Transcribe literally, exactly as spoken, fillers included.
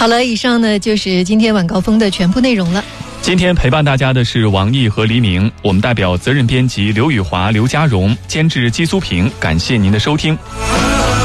好了，以上呢就是今天晚高峰的全部内容了。 今天陪伴大家的是王毅和黎明，我们代表责任编辑刘宇华、刘家荣，监制姬苏平，感谢您的收听。